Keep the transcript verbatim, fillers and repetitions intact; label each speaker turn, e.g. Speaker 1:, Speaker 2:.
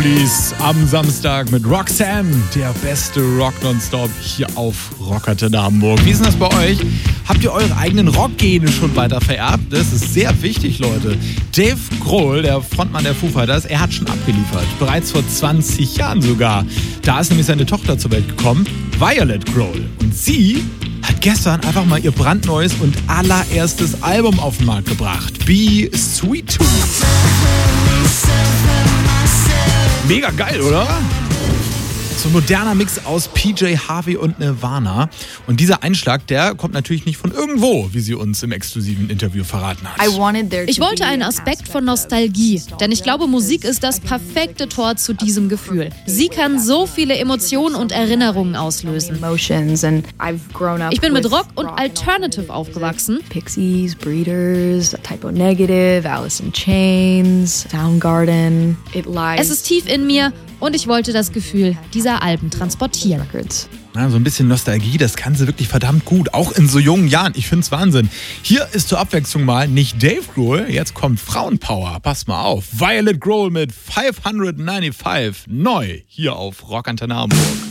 Speaker 1: Oldies am Samstag mit Roxanne, der beste Rock nonstop hier auf Rockantenne Hamburg. Wie ist denn das bei euch? Habt ihr eure eigenen Rockgene schon weiter vererbt? Das ist sehr wichtig, Leute. Dave Grohl, der Frontmann der Foo Fighters, er hat schon abgeliefert. Bereits vor zwanzig Jahren sogar. Da ist nämlich seine Tochter zur Welt gekommen, Violet Grohl. Und sie hat gestern einfach mal ihr brandneues und allererstes Album auf den Markt gebracht. Be Sweet To Me. Mega geil, oder? So ein moderner Mix aus P J Harvey und Nirvana. Und dieser Einschlag, der kommt natürlich nicht von irgendwo, wie sie uns im exklusiven Interview verraten hat.
Speaker 2: Ich wollte einen Aspekt von Nostalgie, denn ich glaube, Musik ist das perfekte Tor zu diesem Gefühl. Sie kann so viele Emotionen und Erinnerungen auslösen. Ich bin mit Rock und Alternative aufgewachsen.
Speaker 3: Pixies, Breeders, Typo Negative, Alice in Chains, Soundgarden.
Speaker 2: Es ist tief in mir und ich wollte das Gefühl dieser Alben transportieren.
Speaker 1: Ja, so ein bisschen Nostalgie, das kann sie wirklich verdammt gut, auch in so jungen Jahren. Ich find's Wahnsinn. Hier ist zur Abwechslung mal nicht Dave Grohl, jetzt kommt Frauenpower. Passt mal auf. Violet Grohl mit fünfhundertfünfundneunzig, neu hier auf Rockantenne Hamburg.